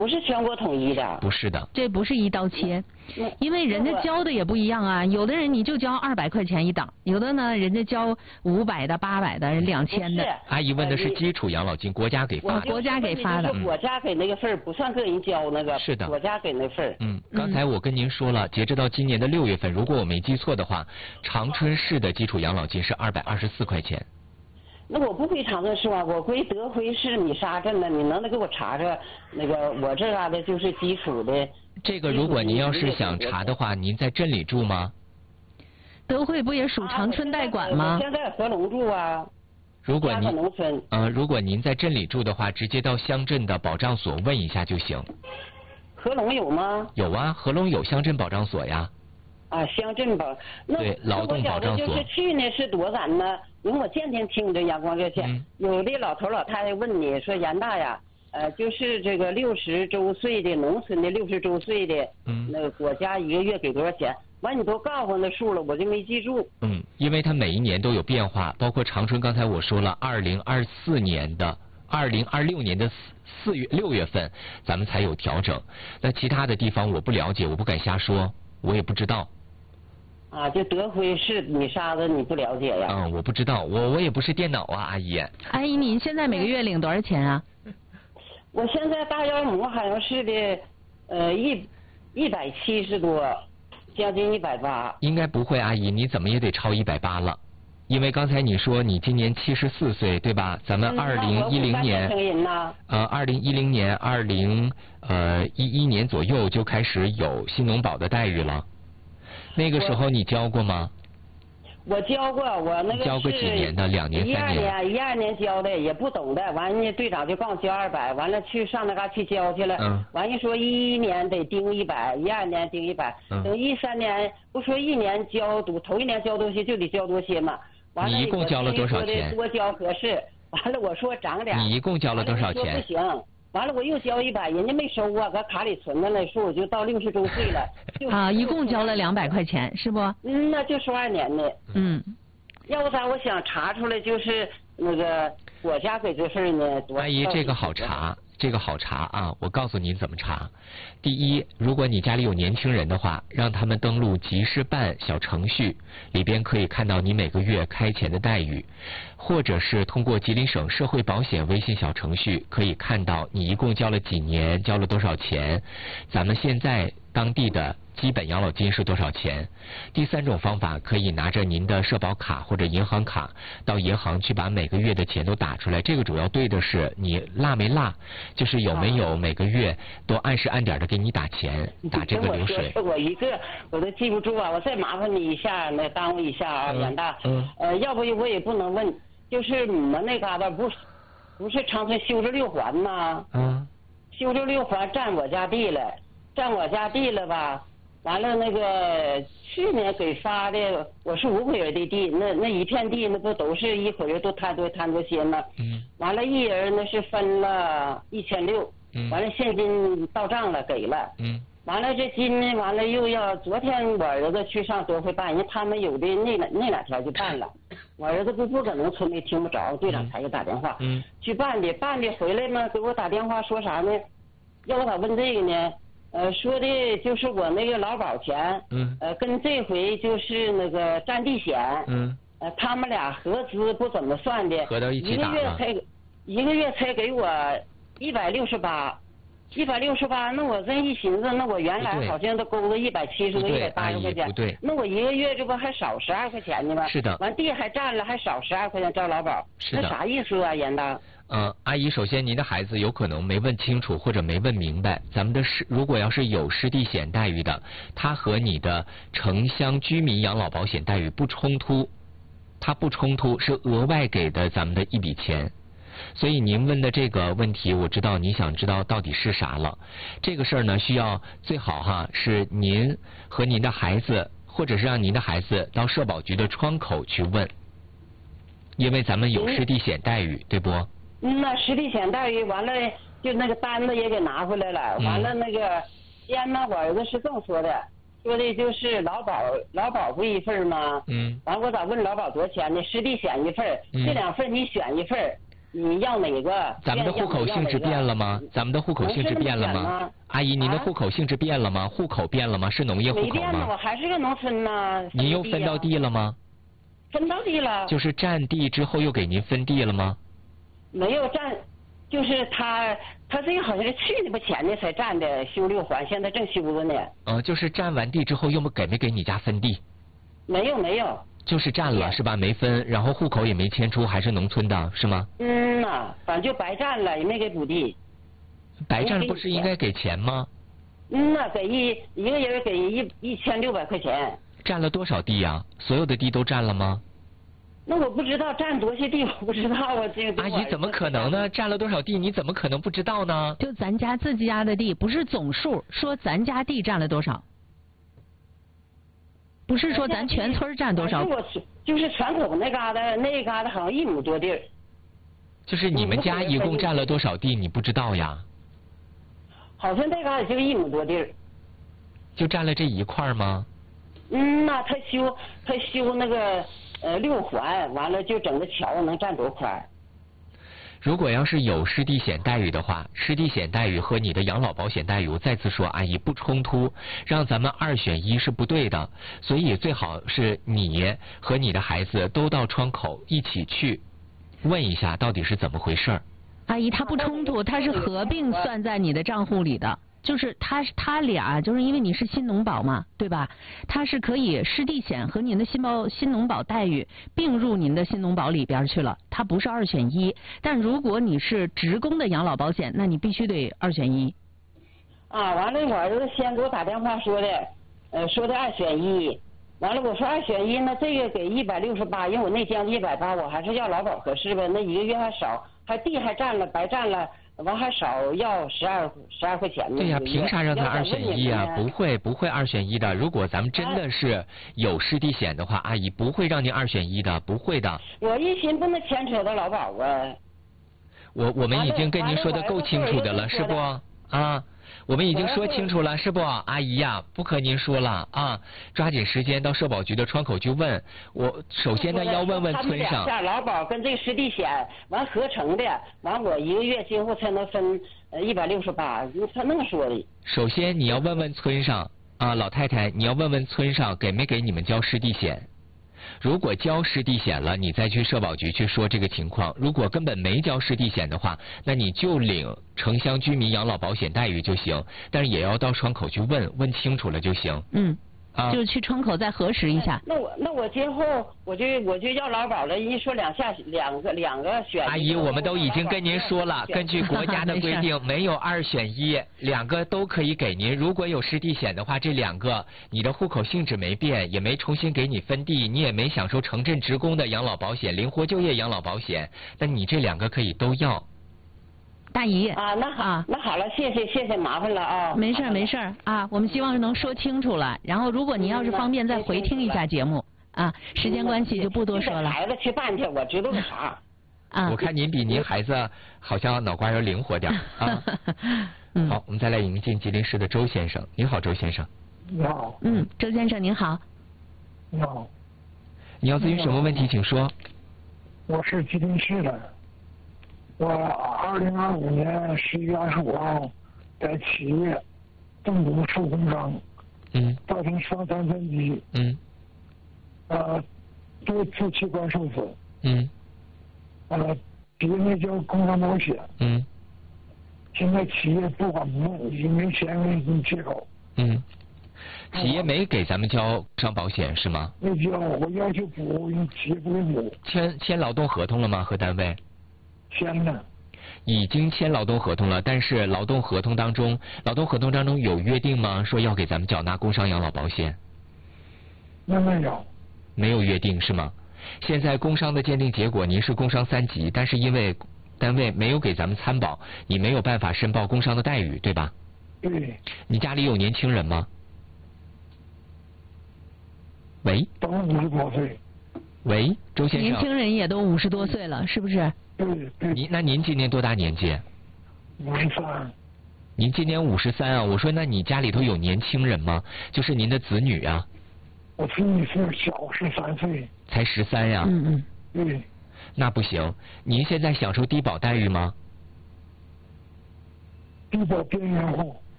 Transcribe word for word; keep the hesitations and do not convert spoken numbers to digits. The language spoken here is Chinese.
不是全国统一的。 不是的， 这不是一刀切，因为人家交的也不一样啊。有的人你就交二百块钱一档，有的呢人家交五百的、八百的、两千的。 阿姨问的是基础养老金，国家给发的。 国家给发的。 国家给那个份儿不算个人交那个。 是的。 国家给那份儿。 嗯，刚才我跟您说了，截止到今年的六月份，如果我没记错的话，长春市的基础养老金是二百二十四块钱。 那我不归长春市啊，我归德辉市米沙镇的，你能不能给我查查？那个我这嘎达就是基础的。 这个如果您要是想查的话，您在镇里住吗？ 德辉不也属长春代管吗？ 我现在合龙住啊。 如果您农村。 呃，如果您在镇里住的话，直接到乡镇的保障所问一下就行。 合龙有吗？ 有啊，合龙有乡镇保障所呀。 啊，乡镇保那对劳动保障所。 就是去呢是多咱呢？因为我天天听着阳光热线，嗯、有的老头老太太问你说严大呀，呃，就是这个六十周岁的农村的六十周岁的，嗯，那个国家一个月给多少钱？完你都告诉那数了，我就没记住。 嗯，因为它每一年都有变化，包括长春，刚才我说了，二零二四年的。二零二六年的四四月六月份，咱们才有调整。那其他的地方我不了解，我不敢瞎说，我也不知道。 啊，就德辉市米沙子你不了解呀？ 嗯，我不知道，我我也不是电脑啊，阿姨。 阿姨，您现在每个月领多少钱啊？ 我现在大腰母好像是的，呃一一百七十多，将近一百八。 应该不会，阿姨，你怎么也得超一百八了。因为刚才你说你今年七十四岁，对吧？咱们二零一零年，呃，二零一零年、二零呃一一年左右就开始有新农保的待遇了。那个时候你交过吗？ 我交过，我那个交过几年的？两年、三年？ 一二年，一二年交的，也不懂的。完人家队长就告我交二百，完了去上那嘎去交去了。嗯。完人说一一年得盯一百，一二年盯一百，等一三年不说一年交多，头一年交多些就得交多些嘛。 你一共交了多少钱？ 多交合适。完了，我说涨点。 你一共交了多少钱？ 不行。完了，我又交一百，人家没收啊，搁卡里存着呢，说我就到六十周岁了。 啊，一共交了两百块钱，是不？ 嗯，那就十二年的。 嗯。 要不咋我想查出来就是那个国家给这事儿呢？ 阿姨，这个好查。这个好查啊，我告诉您怎么查。第一，如果你家里有年轻人的话，让他们登录集市办小程序，里边可以看到你每个月开钱的待遇，或者是通过吉林省社会保险微信小程序，可以看到你一共交了几年，交了多少钱，咱们现在当地的基本养老金是多少钱。第三种方法，可以拿着您的社保卡或者银行卡到银行去把每个月的钱都打出来。这个主要对的是你落没落，就是有没有每个月都按时按点的给你打钱，打这个流水。 我一个我都记不住啊，我再麻烦你一下，那耽误一下啊，袁大。嗯。呃，要不我也不能问，就是你们那嘎达不是不是长春修这六环吗？嗯。修这六环占我家地了，占我家地了吧？完了，那个去年给发的，我是五口人的地，那那一片地那不都是一口人都摊多摊多些吗？嗯。完了，一人那是分了一千六，嗯。完了，现金到账了，给了。嗯。完了，这今呢，完了又要昨天我儿子去上德惠办，人家他们有的那两那两天就办了，我儿子不不搁农村里听不着，队长才给打电话，嗯。去办的，办的回来嘛，给我打电话说啥呢？要我咋问这个呢？呃，说的就是我那个劳保钱，嗯，呃，跟这回就是那个占地险，嗯，呃，他们俩合资不怎么算的， 合到一起打了， 一个月才一个月才给我一百六十八，一百六十八，那我这一寻思，那我原来好像都勾了一百七十多、一百八十块钱， 不对， 那我一个月这不还少十二块钱呢吗？ 是的， 完地还占了，还少十二块钱交劳保， 是的， 那啥意思啊，严大？ 嗯，阿姨，首先您的孩子有可能没问清楚或者没问明白，咱们的失如果要是有失地险待遇的，它和你的城乡居民养老保险待遇不冲突，它不冲突，是额外给的咱们的一笔钱。所以您问的这个问题，我知道你想知道到底是啥了。这个事儿呢，需要最好哈是您和您的孩子，或者是让您的孩子到社保局的窗口去问，因为咱们有失地险待遇，嗯、对不？ 嗯，那失地险待遇完了，就那个单子也给拿回来了。嗯、完了那个，先呢，我儿子是这么说的，说的就是劳保，劳保不一份吗？嗯。完了我咋问劳保多少钱呢？失地险一份，嗯、这两份你选一份， 你要哪个？ 咱们的户口性质变了吗？咱们的户口性质变了吗？阿姨，您的户口性质变了吗？户口变了吗？是农业户口吗？ 没变呢，我还是个农村呢。 您又分到地了吗？ 分到地了。 就是占地之后又给您分地了吗？ 没有占，就是他他这个好像是去年不前年才占的，修六环，现在正修着呢。 嗯，就是占完地之后又没给没给你家分地？ 没有没有。 就是占了是吧？没分，然后户口也没迁出，还是农村的是吗？ 嗯呐，反正就白占了，也没给补地。 白占不是应该给钱吗？ 嗯呐，给一一个人给一一千六百块钱。 占了多少地呀、啊？所有的地都占了吗？ 那我不知道占多些地，我不知道啊。这个阿姨怎么可能呢？占了多少地，你怎么可能不知道呢？ 就咱家自己家的地，不是总数，说咱家地占了多少。不是说咱全村占多少？ 我就是船口那嘎达，那嘎达好像一亩多地儿。 就是你们家一共占了多少地？你不知道呀？ 好像那嘎达就一亩多地儿。 就占了这一块吗？ 嗯呐，他修他修那个呃六环，完了就整个桥能占多宽？ 如果要是有失地险待遇的话，失地险待遇和你的养老保险待遇，我再次说，阿姨不冲突，让咱们二选一是不对的，所以最好是你和你的孩子都到窗口一起去问一下到底是怎么回事。 阿姨，他不冲突，他是合并算在你的账户里的。就是他他俩，就是因为你是新农保嘛，对吧？他是可以失地险和您的新保新农保待遇并入您的新农保里边去了，它不是二选一。但如果你是职工的养老保险，那你必须得二选一。 啊，完了，我儿子先给我打电话说的，呃，说的二选一。完了，我说二选一，那这个给一百六十八，因为我那将一百八，我还是要劳保合适呗。那一个月还少，还地还占了，白占了。完还少要十二十二块钱呢。 对呀、啊，凭啥让他二选一啊？不会不会二选一的。如果咱们真的是有失地险的话，阿姨不会让您二选一的，不会的。 我一心不能牵扯到劳保啊。 我我们已经跟您说的够清楚的了，是不？啊，我们已经说清楚了，是不？阿姨呀、啊，不和您说了啊，抓紧时间到社保局的窗口去问。我首先呢要问问村上。 他们劳保跟这个失地险完合成的，完我一个月今后才能分呃一百六十八，他那么说的。 首先你要问问村上啊，老太太，你要问问村上给没给你们交失地险。如果交失地险了，你再去社保局去说这个情况。如果根本没交失地险的话，那你就领城乡居民养老保险待遇就行，但是也要到窗口去问问清楚了就行。 嗯。 啊， 就去窗口再核实一下。 那我那我今后我就我就要劳保了，一说两下两个两个选。 阿姨，我们都已经跟您说了，根据国家的规定，没有二选一，两个都可以给您。如果有失地险的话，这两个你的户口性质没变，也没重新给你分地，你也没享受城镇职工的养老保险、灵活就业养老保险，那你这两个可以都要。 大姨啊，那好，啊、那好了，谢谢谢谢，麻烦了啊。 没事没事啊，我们希望能说清楚了。然后，如果您要是方便，再回听一下节目啊。时间关系就不多说了。 孩子去办去，我知道个啥。 啊， 我看您比您孩子好像脑瓜要灵活点啊。 嗯、 好，我们再来迎进吉林市的周先生。您好，周先生。 你好。 嗯，周先生您好。 你好。 你要咨询什么问题，请说。 我是吉林市的。我二零二五年十一月二十五号在企业动工受工伤， 嗯， 造成双三分肌， 嗯， 呃，多次器官受损， 嗯， 呃，别没交工伤保险， 嗯， 现在企业不管不问，已经没钱给你借口， 嗯，企业没给咱们交工伤保险是吗？ 没交，我要求补，企业不给补。 签签劳动合同了吗？和单位？ 签了， 已经签劳动合同了，但是劳动合同当中，劳动合同当中有约定吗？说要给咱们缴纳工伤养老保险？ 那没有， 没有约定是吗？现在工伤的鉴定结果您是工伤三级，但是因为单位没有给咱们参保，你没有办法申报工伤的待遇，对吧？ 对。 你家里有年轻人吗？喂？ 都五十多岁。 喂，周先生。 年轻人也都五十多岁了，是不是？ 对对。 您那您今年多大年纪？ 五十三。 您今年五十三啊？我说那你家里头有年轻人吗？就是您的子女啊。 我子女是小十三岁。 才十三呀？ 嗯嗯。 对。 那不行，您现在享受低保待遇吗？ 低保边缘户。